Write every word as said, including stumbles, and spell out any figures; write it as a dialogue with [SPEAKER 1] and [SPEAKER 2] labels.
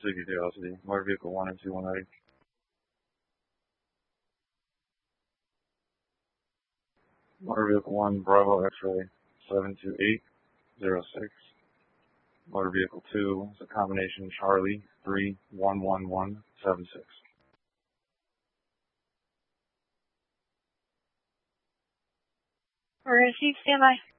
[SPEAKER 1] Sleepy Velocity. Motor Vehicle one and two one ready. Motor Vehicle one, Bravo X-Ray seven two eight zero six. Motor Vehicle two is a combination Charlie three one one one seven six.
[SPEAKER 2] We're going to see, stand by.